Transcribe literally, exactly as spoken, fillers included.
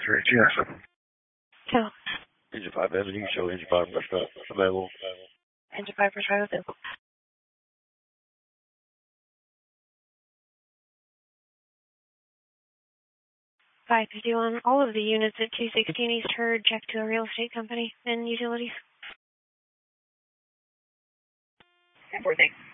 three G S. So, Engine five Avenue, show engine five brush up, available. engine five for trial available. five fifty-one, all of the units at two sixteen East Hurd check to a real estate company and utilities. ten four, thanks.